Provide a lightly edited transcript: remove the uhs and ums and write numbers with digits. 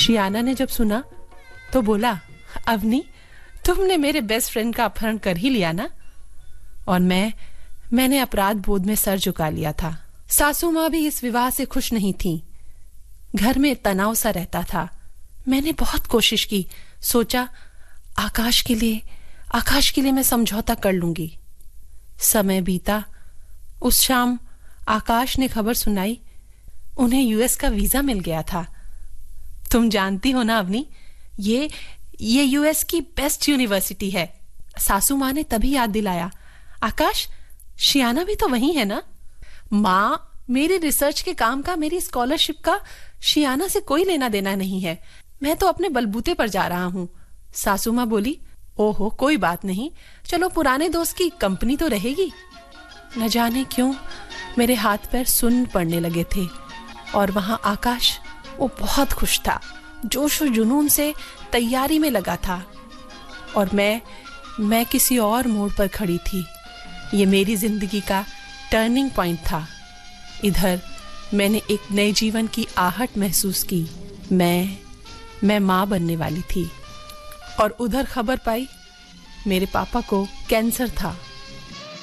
शियाना ने जब सुना तो बोला, अवनी, तुमने मेरे बेस्ट फ्रेंड का अपहरण कर ही लिया ना। और मैंने अपराध बोध में सर झुका लिया था। सासू माँ भी इस विवाह से खुश नहीं थी। घर में तनाव सा रहता था। मैंने बहुत कोशिश की, सोचा आकाश के लिए मैं समझौता कर लूंगी। समय बीता। उस शाम आकाश ने खबर सुनाई, उन्हें यूएस का वीजा मिल गया था। तुम जानती हो ना अवनी, ये यूएस की बेस्ट यूनिवर्सिटी है। सासू माँ ने तभी याद दिलाया, आकाश, शियाना भी तो वही है ना। माँ, मेरी रिसर्च के काम का, मेरी स्कॉलरशिप का शियाना से कोई लेना देना नहीं है। मैं तो अपने बलबूते पर जा रहा हूँ। सासू माँ बोली, ओहो, कोई बात नहीं, चलो पुराने दोस्त की कंपनी तो रहेगी। न जाने क्यों मेरे हाथ पैर सुन्न पड़ने लगे थे। और वहां आकाश, वो बहुत खुश था, जोश और जुनून से तैयारी में लगा था। और मैं किसी और मोड़ पर खड़ी थी। ये मेरी जिंदगी का टर्निंग पॉइंट था। इधर मैंने एक नए जीवन की आहट महसूस की। मैं माँ बनने वाली थी। और उधर खबर पाई, मेरे पापा को कैंसर था।